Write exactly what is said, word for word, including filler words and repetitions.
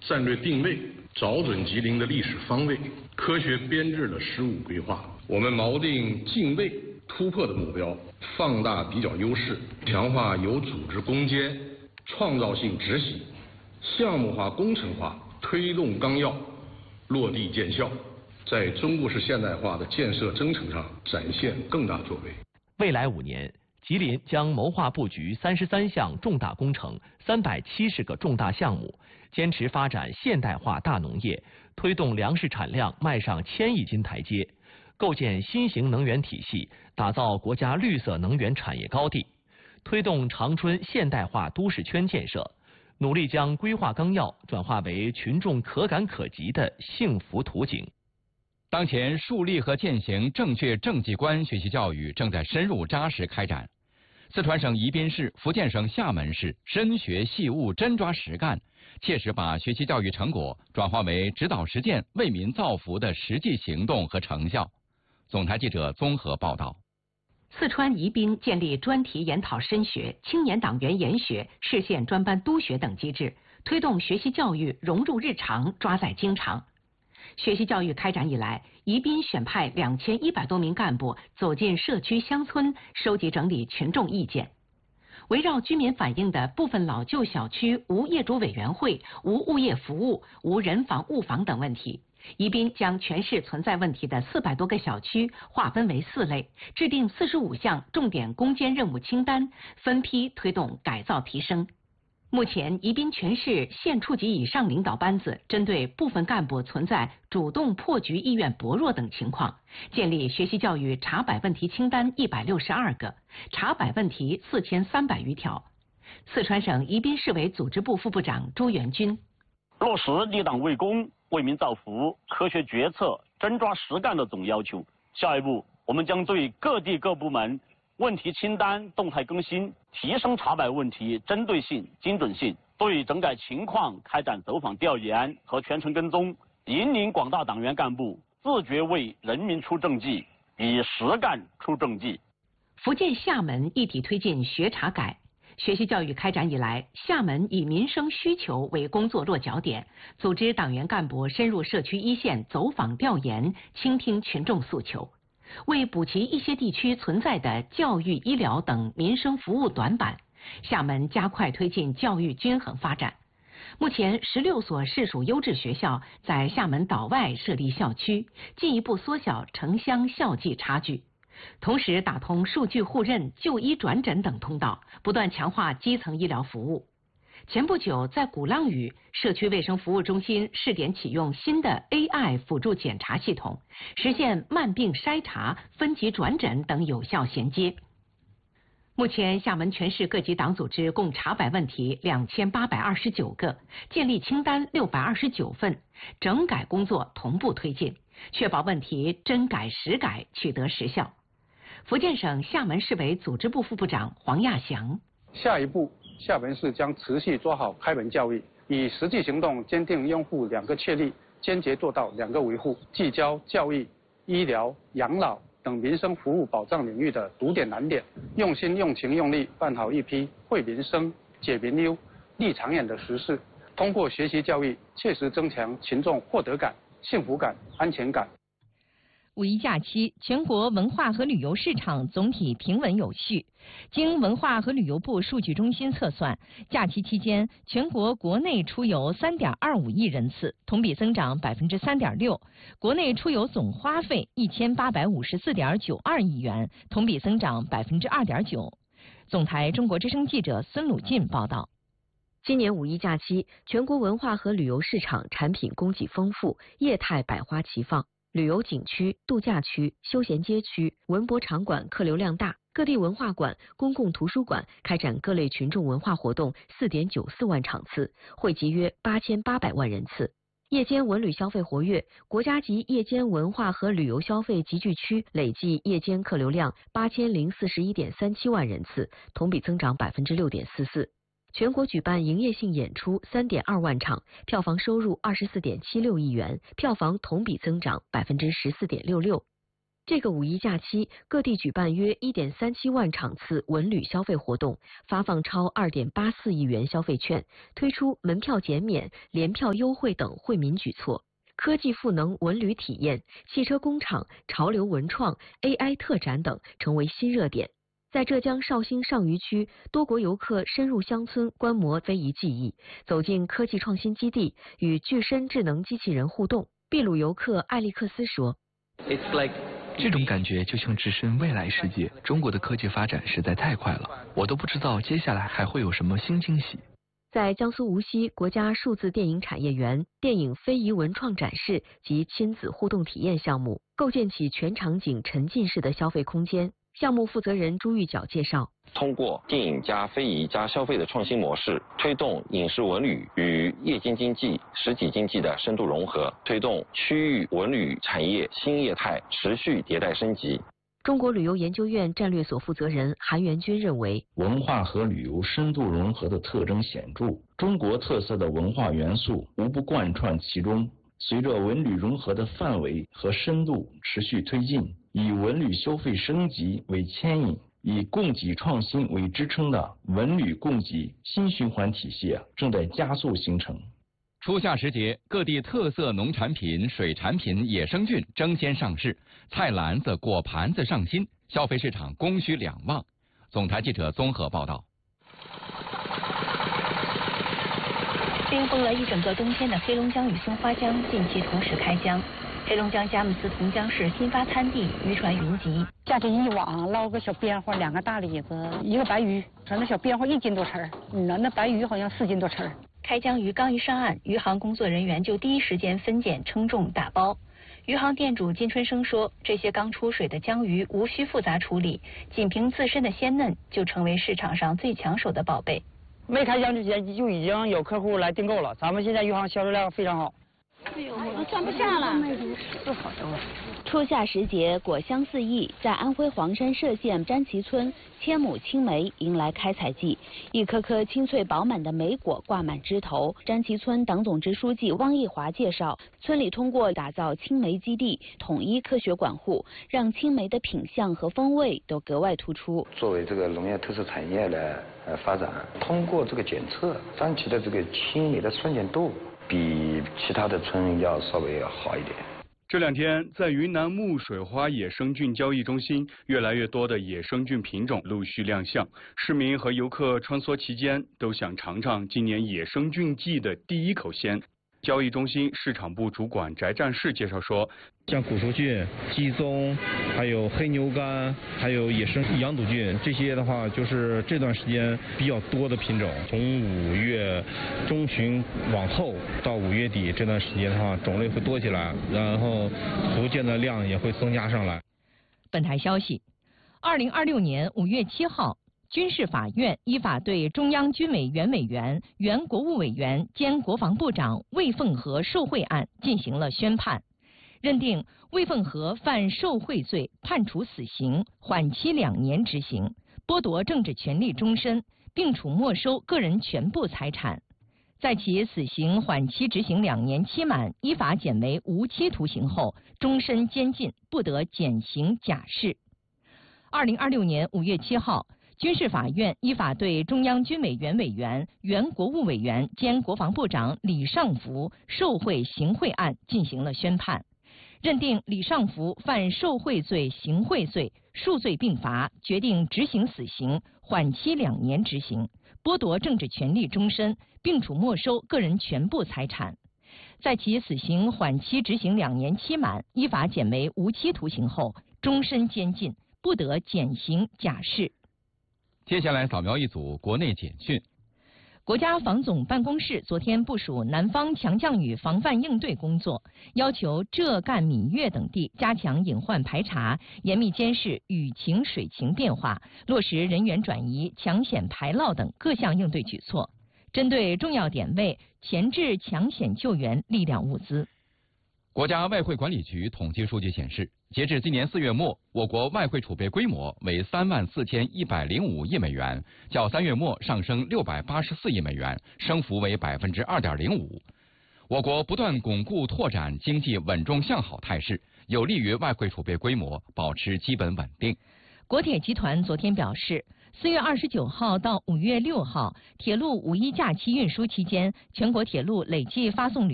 战略定位，找准吉林的历史方位，科学编制了十五规划。我们锚定进位突破的目标，放大比较优势，强化有组织攻坚、创造性执行，项目化、工程化，推动纲要落地见效，在中国式现代化的建设征程上展现更大作为。 未来五年，吉林将谋划布局三十三项重大工程、三百七十个重大项目，坚持发展现代化大农业，推动粮食产量迈上千亿斤台阶，构建新型能源体系，打造国家绿色能源产业高地，推动长春现代化都市圈建设，努力将规划纲要转化为群众可感可及的幸福图景。 当前树立和践行正确政绩观学习教育正在深入扎实开展。四川省宜宾市、福建省厦门市深学细悟、真抓实干，切实把学习教育成果转化为指导实践、为民造福的实际行动和成效。总台记者综合报道。 四川宜宾建立专题研讨深学、青年党员研学、市县专班督学等机制，推动学习教育融入日常、抓在经常。学习教育开展以来，宜宾选派两千一百多名干部走进社区乡村，收集整理群众意见。围绕居民反映的部分老旧小区无业主委员会、无物业服务、无人防物防等问题，宜宾将全市存在问题的四百多个小区划分为四类，制定四十五项重点攻坚任务清单，分批推动改造提升。目前，宜宾全市县处级以上领导班子针对部分干部存在主动破局意愿薄弱等情况，建立学习教育查摆问题清单一百六十二个，查摆问题四千三百余条。四川省宜宾市委组织部副部长朱元军： 落实立党为公、为民造福、科学决策、真抓实干的总要求。下一步，我们将对各地各部门问题清单动态更新，提升查摆问题针对性、精准性，对整改情况开展走访调研和全程跟踪，引领广大党员干部自觉为人民出政绩，以实干出政绩。 福建厦门一体推进学查改。学习教育开展以来，厦门以民生需求为工作落脚点，组织党员干部深入社区一线走访调研，倾听群众诉求。为补齐一些地区存在的教育、医疗等民生服务短板，厦门加快推进教育均衡发展。目前，十六所市属优质学校在厦门岛外设立校区，进一步缩小城乡校际差距。同时，打通数据互认、就医转诊等通道，不断强化基层医疗服务。前不久，在鼓浪屿社区卫生服务中心试点启用新的 A I 辅助检查系统，实现慢病筛查、分级转诊等有效衔接。目前，厦门全市各级党组织共查摆问题两千八百二十九个，建立清单六百二十九份，整改工作同步推进，确保问题真改实改取得实效。福建省厦门市委组织部副部长黄亚祥： 下一步，厦门市将持续做好开门教育，以实际行动坚定拥护两个确立，坚决做到两个维护，聚焦教育、医疗、养老等民生服务保障领域的堵点难点，用心用情用力办好一批惠民生、解民忧、立长远的实事，通过学习教育切实增强群众获得感、幸福感、安全感。 五一假期，全国文化和旅游市场总体平稳有序。经文化和旅游部数据中心测算，假期期间全国国内出游 三点二五亿人次，同比增长 百分之三点六， 国内出游总花费 一千八百五十四点九二亿元，同比增长 百分之二点九。 总台中国之声记者孙鲁进报道。 今年五一假期，全国文化和旅游市场产品供给丰富，业态百花齐放。旅游景区、度假区、休闲街区、文博场馆客流量大，各地文化馆、公共图书馆开展各类群众文化活动 四点九四万场次，汇集约八千八百万人次。夜间文旅消费活跃，国家级夜间文化和旅游消费集聚区累计夜间客流量八千零四十一点三七万人次，同比增长 百分之六点四四。全国举办营业性演出 三点二万场，票房收入 二十四点七六亿元，票房同比增长 百分之十四点六六。 这个五一假期，各地举办约一点三七万场次文旅消费活动，发放超二点八四亿元消费券，推出门票减免、联票优惠等惠民举措。科技赋能文旅体验，汽车工厂、潮流文创、A I 特展等成为新热点。在浙江绍兴上虞区，多国游客深入乡村观摩非遗技艺，走进科技创新基地，与具身智能机器人互动。秘鲁游客艾利克斯说。 这种感觉就像置身未来世界，中国的科技发展实在太快了，我都不知道接下来还会有什么新惊喜。 在江苏无锡国家数字电影产业园，电影非遗文创展示及亲子互动体验项目，构建起全场景沉浸式的消费空间。项目负责人朱玉角介绍， 通过电影加非遗加消费的创新模式，推动影视文旅与夜间经济、实体经济的深度融合，推动区域文旅产业新业态持续迭代升级。 中国旅游研究院战略所负责人韩元军认为， 文化和旅游深度融合的特征显著，中国特色的文化元素无不贯穿其中。随着文旅融合的范围和深度持续推进，以文旅消费升级为牵引，以供给创新为支撑的文旅供给新循环体系正在加速形成。 初夏时节，各地特色农产品、水产品、野生菌争先上市，菜篮子、果盘子上新，消费市场供需两旺。总台记者综合报道。 冰封了一整个冬天的黑龙江与松花江近期同时开江。黑龙江佳木斯同江市新发滩地渔船云集， 架着一网捞个小边花，两个大李子，一个白鱼，说那小边花一斤多称儿，嗯呐，那白鱼好像四斤多称儿。 开江鱼刚一上岸，渔行工作人员就第一时间分拣称重打包。渔行店主金春生说，这些刚出水的江鱼无需复杂处理，仅凭自身的鲜嫩就成为市场上最抢手的宝贝。 没开江之前就已经有客户来订购了，咱们现在渔行销售量非常好。 哎呦，我都装不下了。 不好的了。 初夏时节，果香四溢，在安徽黄山歙县詹旗村，千亩青梅迎来开采季，一颗颗清脆饱满的梅果挂满枝头。詹旗村党总支书记汪义华介绍，村里通过打造青梅基地，统一科学管护，让青梅的品相和风味都格外突出。 作为这个农业特色产业的呃发展，通过这个检测，张旗的这个青梅的酸碱度比其他的村要稍微好一点。 这两天，在云南木水花野生菌交易中心，越来越多的野生菌品种陆续亮相。市民和游客穿梭其间，都想尝尝今年野生菌季的第一口鲜。交易中心市场部主管翟战士介绍说， 像古熟菌、鸡枞，还有黑牛肝，还有野生羊肚菌，这些的话就是这段时间比较多的品种。从五月中旬往后到五月底这段时间的话，种类会多起来，然后图鉴的量也会增加上来。 本台消息，二零二六年五月七号。军事法院依法对中央军委原委员、原国务委员兼国防部长魏凤和受贿案进行了宣判，认定魏凤和犯受贿罪，判处死刑，缓期两年执行，剥夺政治权利终身，并处没收个人全部财产。在其死刑缓期执行两年期满，依法减为无期徒刑后，终身监禁，不得减刑假释。二零二六年五月七号。军事法院依法对中央军委原委员、原国务委员兼国防部长李尚福受贿行贿案进行了宣判，认定李尚福犯受贿罪、行贿罪，数罪并罚，决定执行死刑，缓期两年执行，剥夺政治权利终身，并处没收个人全部财产。在其死刑缓期执行两年期满，依法减为无期徒刑后，终身监禁，不得减刑假释。 接下来扫描一组国内简讯。 国家防总办公室昨天部署南方强降雨防范应对工作，要求浙赣闽粤等地加强隐患排查，严密监视雨情水情变化，落实人员转移、抢险排涝等各项应对举措，针对重要点位前置抢险救援力量物资。 国家外汇管理局统计数据显示，截至今年四月末，我国外汇储备规模为三万四千一百零五亿美元，较三月末上升六百八十四亿美元，升幅为百分之二点零五。我国不断巩固拓展经济稳中向好态势， 有利于外汇储备规模保持基本稳定。 国铁集团昨天表示，四月二十九号到五月六号铁路五一假期运输期间，全国铁路累计发送旅